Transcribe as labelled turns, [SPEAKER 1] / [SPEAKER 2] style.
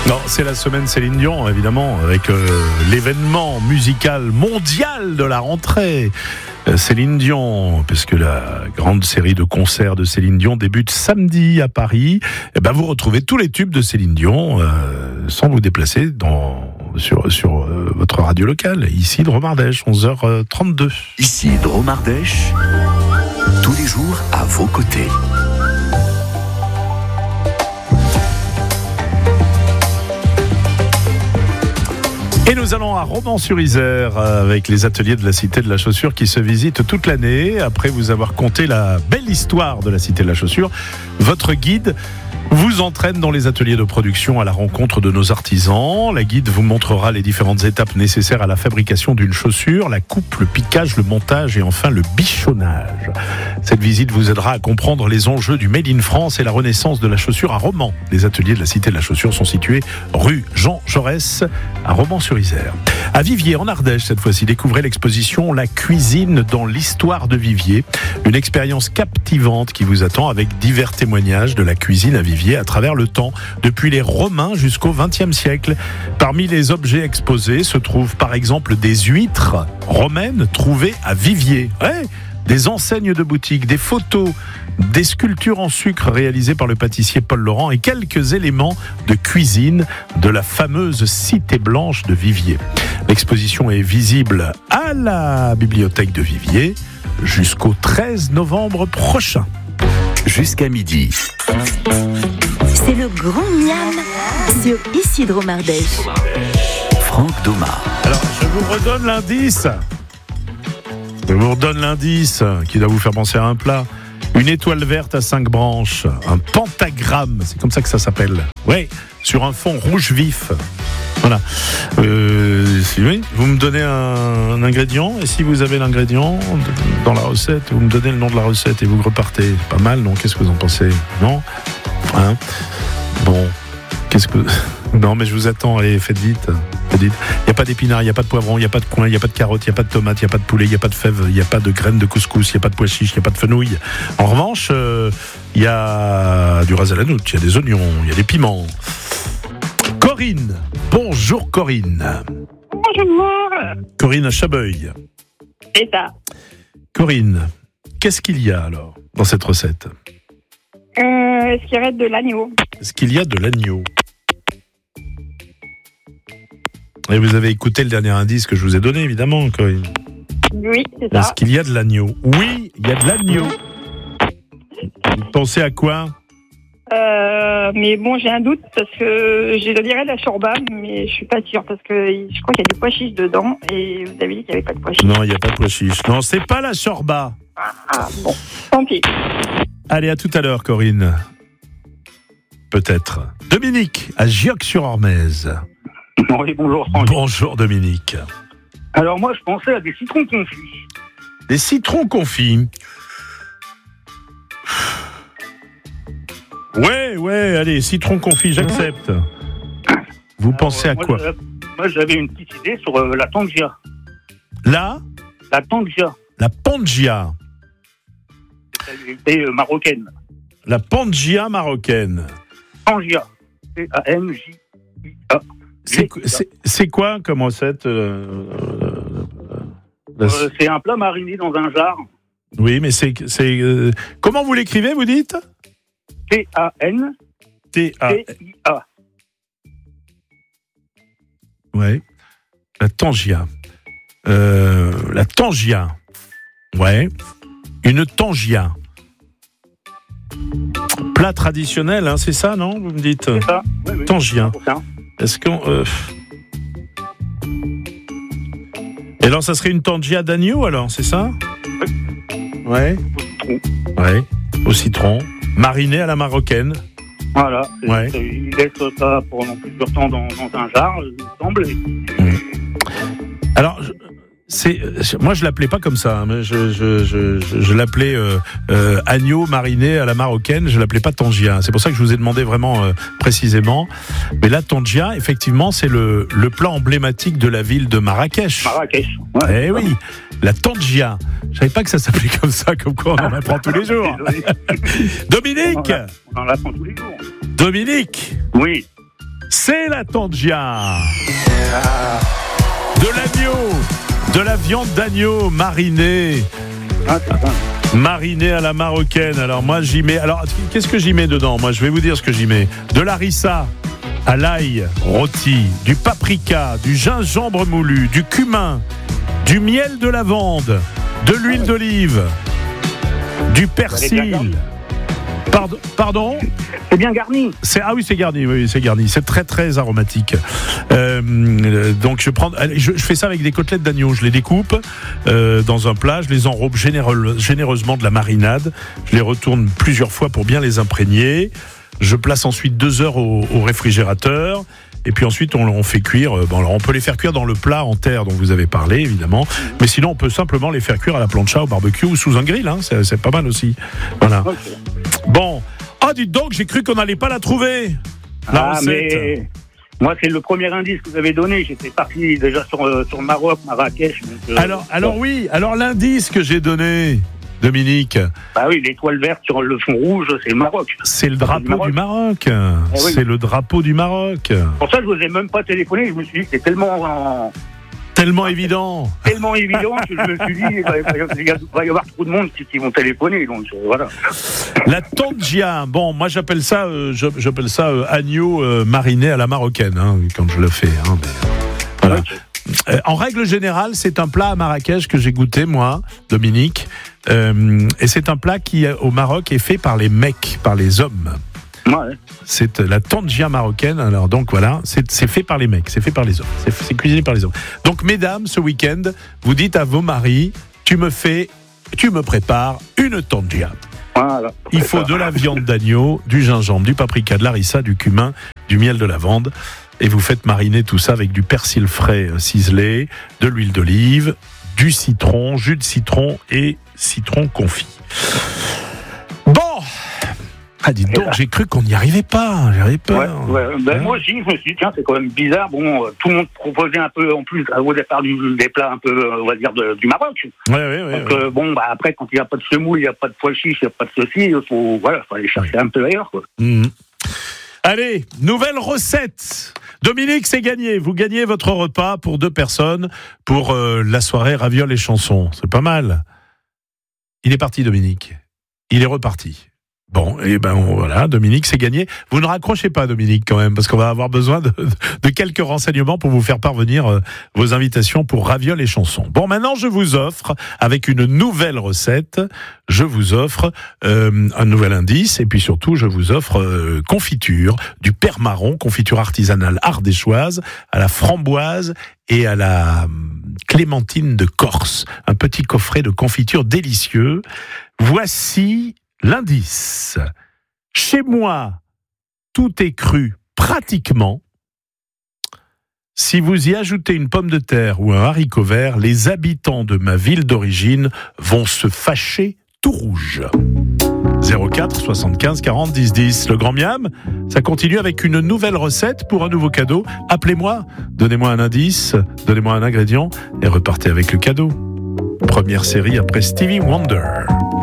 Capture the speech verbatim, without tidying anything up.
[SPEAKER 1] Non, c'est la semaine Céline Dion, évidemment, avec euh, l'événement musical mondial de la rentrée. Euh, Céline Dion, puisque la grande série de concerts de Céline Dion débute samedi à Paris. Et ben vous retrouvez tous les tubes de Céline Dion euh, sans vous déplacer dans, sur, sur euh, votre radio locale. Ici, Dromardèche, onze heures trente-deux.
[SPEAKER 2] Ici, Dromardèche, tous les jours à vos côtés.
[SPEAKER 1] Et nous allons à Romans-sur-Isère avec les ateliers de la Cité de la Chaussure qui se visitent toute l'année. Après vous avoir conté la belle histoire de la Cité de la Chaussure, votre guide vous entraîne dans les ateliers de production à la rencontre de nos artisans. La guide vous montrera les différentes étapes nécessaires à la fabrication d'une chaussure, la coupe, le piquage, le montage et enfin le bichonnage. Cette visite vous aidera à comprendre les enjeux du Made in France et la renaissance de la chaussure à Romans. Les ateliers de la Cité de la Chaussure sont situés rue Jean Jaurès à Romans-sur-Isère. À Viviers, en Ardèche cette fois-ci, découvrez l'exposition La cuisine dans l'histoire de Viviers. Une expérience captivante qui vous attend avec divers témoignages de la cuisine à Viviers à travers le temps, depuis les Romains jusqu'au vingtième siècle. Parmi les objets exposés se trouvent par exemple des huîtres romaines trouvées à Viviers. Ouais, des enseignes de boutiques, des photos, des sculptures en sucre réalisées par le pâtissier Paul Laurent et quelques éléments de cuisine de la fameuse Cité Blanche de Viviers. L'exposition est visible à la bibliothèque de Viviers jusqu'au treize novembre prochain.
[SPEAKER 2] Jusqu'à midi.
[SPEAKER 3] C'est le grand miam sur Ici Dromardèche.
[SPEAKER 2] Franck Doma.
[SPEAKER 1] Alors, je vous redonne l'indice. Je vous redonne l'indice qui doit vous faire penser à un plat. Une étoile verte à cinq branches, un pentagramme, c'est comme ça que ça s'appelle. Oui, sur un fond rouge vif. Voilà. Euh, si, oui, vous me donnez un, un ingrédient, et si vous avez l'ingrédient dans la recette, vous me donnez le nom de la recette et vous repartez. Pas mal, non? Qu'est-ce que vous en pensez? Non? Hein? Bon. Qu'est-ce que... Non, mais je vous attends, allez, faites vite. Il n'y a pas d'épinards, il n'y a pas de poivron, il n'y a pas de coin, il n'y a pas de carottes, il n'y a pas de tomates, il n'y a pas de poulet, il n'y a pas de fèves, il n'y a pas de graines de couscous, il n'y a pas de pois chiches, il n'y a pas de fenouil. En revanche, euh, il y a du ras à la noute, il y a des oignons, il y a des piments. Corinne. Bonjour Corinne.
[SPEAKER 4] Bonjour.
[SPEAKER 1] Corinne à Chabeuil.
[SPEAKER 4] C'est ça.
[SPEAKER 1] Corinne, qu'est-ce qu'il y a alors dans cette recette?
[SPEAKER 4] Euh, est-ce qu'il y aurait de l'agneau?
[SPEAKER 1] Est-ce qu'il y a de l'agneau? Et vous avez écouté le dernier indice que je vous ai donné, évidemment, Corinne.
[SPEAKER 4] Oui, c'est ça.
[SPEAKER 1] Est-ce qu'il y a de l'agneau? Oui, il y a de l'agneau. Vous pensez à quoi?
[SPEAKER 4] Euh, mais bon, j'ai un doute parce que je dirais de la shorba, mais je suis pas sûre parce que je crois qu'il y a du pois chiche dedans et vous avez dit qu'il n'y avait pas de pois chiche.
[SPEAKER 1] Non, il n'y a pas de pois chiche. Non, c'est pas la shorba.
[SPEAKER 4] Ah, ah bon, tant pis.
[SPEAKER 1] Allez, à tout à l'heure, Corinne. Peut-être. Dominique, à Gioc-sur-Ormez.
[SPEAKER 5] Oui, bonjour Franck.
[SPEAKER 1] Bonjour Dominique.
[SPEAKER 5] Alors moi, je pensais à des citrons confits.
[SPEAKER 1] Des citrons confits. Ouais, ouais, allez, citron confit, j'accepte. Vous
[SPEAKER 5] Alors,
[SPEAKER 1] pensez à
[SPEAKER 5] moi,
[SPEAKER 1] quoi?
[SPEAKER 5] j'avais- Moi, j'avais une petite idée sur euh, la tangia.
[SPEAKER 1] Là,
[SPEAKER 5] La tangia,
[SPEAKER 1] la pangia.
[SPEAKER 5] c'est euh, marocaine.
[SPEAKER 1] La pangia marocaine.
[SPEAKER 5] Tangia, T A N J I A.
[SPEAKER 1] C'est, c'est, c'est quoi comme recette euh, euh, la-
[SPEAKER 5] Euh, c'est un plat mariné dans un jar.
[SPEAKER 1] Oui, mais c'est... c'est euh, comment vous l'écrivez, vous dites?
[SPEAKER 5] T A N
[SPEAKER 1] T A.
[SPEAKER 5] G I A.
[SPEAKER 1] Ouais. La tangia. Euh, la tangia. Ouais. Une tangia. Plat traditionnel, hein, c'est ça, non? Vous me dites
[SPEAKER 5] C'est ça. Oui, oui.
[SPEAKER 1] Tangia.
[SPEAKER 5] C'est ça.
[SPEAKER 1] Est-ce qu'on... Euh... Et alors, ça serait une tangia d'agneau, alors, c'est ça? Ouais. Ouais. Au citron. Mariné à la marocaine.
[SPEAKER 5] Voilà. C'est-
[SPEAKER 1] Ouais.
[SPEAKER 5] c'est- il laisse ça pendant plusieurs temps dans, dans un jar, il me semble.
[SPEAKER 1] Alors, je- c'est, moi je l'appelais pas comme ça, hein, mais je, je, je, je, je l'appelais euh, euh, agneau mariné à la marocaine, je l'appelais pas tangia. C'est pour ça que je vous ai demandé vraiment euh, précisément. Mais la tangia, effectivement, c'est le, le plat emblématique de la ville de Marrakech.
[SPEAKER 5] Marrakech. Ouais,
[SPEAKER 1] Eh oui, la tangia. Je savais pas que ça s'appelait comme ça, comme quoi on en apprend tous les jours.
[SPEAKER 5] Désolé.
[SPEAKER 1] Dominique,
[SPEAKER 5] On en apprend tous les jours.
[SPEAKER 1] Dominique,
[SPEAKER 5] Oui.
[SPEAKER 1] C'est la tongia. De l'agneau, de la viande d'agneau marinée.
[SPEAKER 5] Ah, c'est ça.
[SPEAKER 1] Marinée à la marocaine. Alors moi j'y mets. Alors qu'est-ce que j'y mets dedans? Moi je vais vous dire ce que j'y mets. De la harissa à l'ail rôti, du paprika, du gingembre moulu, du cumin, du miel de lavande, de l'huile d'olive, du persil. Pardon, pardon
[SPEAKER 5] C'est bien garni.
[SPEAKER 1] C'est, ah oui, c'est garni, oui, c'est garni. C'est très, très aromatique. Euh, donc, je prends, je, je fais ça avec des côtelettes d'agneau. Je les découpe euh, dans un plat, je les enrobe généreux, généreusement de la marinade. Je les retourne plusieurs fois pour bien les imprégner. Je place ensuite deux heures au, au réfrigérateur. Et puis ensuite, on, on fait cuire. Bon, alors on peut les faire cuire dans le plat en terre dont vous avez parlé, évidemment. Mais sinon, on peut simplement les faire cuire à la plancha, au barbecue ou sous un grill. Hein, c'est, c'est pas mal aussi. Voilà.
[SPEAKER 5] Okay.
[SPEAKER 1] Bon. Ah, dites donc, j'ai cru qu'on n'allait pas la trouver. La
[SPEAKER 5] ah,
[SPEAKER 1] recette.
[SPEAKER 5] mais moi, c'est le premier indice que vous avez donné. J'étais parti déjà sur, euh, sur Maroc, Marrakech. Donc, euh,
[SPEAKER 1] alors, alors oui, alors l'indice que j'ai donné, Dominique.
[SPEAKER 5] Bah oui, l'étoile verte sur le fond rouge, c'est le Maroc.
[SPEAKER 1] C'est le drapeau du Maroc. Du Maroc.
[SPEAKER 5] Eh oui.
[SPEAKER 1] C'est le drapeau du Maroc.
[SPEAKER 5] Pour ça, je vous ai même pas téléphoné. Je me suis dit que c'est tellement... En...
[SPEAKER 1] Tellement évident.
[SPEAKER 5] Tellement évident que je me suis dit, il va, il va y avoir trop de monde qui, qui vont téléphoner. Donc euh, voilà.
[SPEAKER 1] La tongia, bon, moi j'appelle ça, euh, j'appelle ça euh, agneau euh, mariné à la marocaine, hein, quand je le fais. Hein, mais, voilà. Okay. Euh, en règle générale, c'est un plat à Marrakech que j'ai goûté, moi, Dominique. Euh, et c'est un plat qui, au Maroc, est fait par les mecs, par les hommes.
[SPEAKER 5] Ouais.
[SPEAKER 1] C'est la tongia marocaine. Alors donc voilà, c'est, c'est fait par les mecs, c'est fait par les hommes, c'est, c'est cuisiné par les hommes. Donc mesdames, ce week-end, vous dites à vos maris, tu me fais, tu me prépares une tongia.
[SPEAKER 5] Voilà.
[SPEAKER 1] Il faut de la viande d'agneau, du gingembre, du paprika, de l'harissa, du cumin, du miel de lavande, et vous faites mariner tout ça avec du persil frais ciselé, de l'huile d'olive, du citron, jus de citron et citron confit. Bon. Ah, dites donc, j'ai cru qu'on n'y arrivait pas, j'avais peur.
[SPEAKER 5] Ouais, ouais. Ben,
[SPEAKER 1] hein?
[SPEAKER 5] Moi aussi, je me suis dit, tiens, c'est quand même bizarre. Bon, euh, tout le monde proposait un peu, en plus, au départ, du, des plats un peu, on va dire, de, du Maroc.
[SPEAKER 1] Ouais, ouais, ouais.
[SPEAKER 5] Donc,
[SPEAKER 1] ouais.
[SPEAKER 5] Euh, bon, bah, après, quand il n'y a pas de semoule, il n'y a pas de pois chiches, il n'y a pas de ceci, il faut, voilà, faut aller chercher un peu ailleurs, quoi.
[SPEAKER 1] Mmh. Allez, nouvelle recette. Dominique, c'est gagné. Vous gagnez votre repas pour deux personnes pour euh, la soirée ravioles et chansons. C'est pas mal. Il est parti, Dominique. Il est reparti. Bon, et ben voilà, Dominique, c'est gagné. Vous ne raccrochez pas, Dominique, quand même, parce qu'on va avoir besoin de, de quelques renseignements pour vous faire parvenir euh, vos invitations pour ravioles et chansons. Bon, maintenant, je vous offre, avec une nouvelle recette, je vous offre euh, un nouvel indice, et puis surtout, je vous offre euh, confiture, du Père Marron, confiture artisanale ardéchoise, à la framboise et à la clémentine de Corse. Un petit coffret de confiture délicieux. Voici l'indice. Chez moi, tout est cru pratiquement. Si vous y ajoutez une pomme de terre ou un haricot vert, les habitants de ma ville d'origine vont se fâcher tout rouge. zéro quatre soixante-quinze quarante dix dix. Le Grand Miam, ça continue avec une nouvelle recette pour un nouveau cadeau. Appelez-moi, donnez-moi un indice, donnez-moi un ingrédient et repartez avec le cadeau. Première série après Stevie Wonder.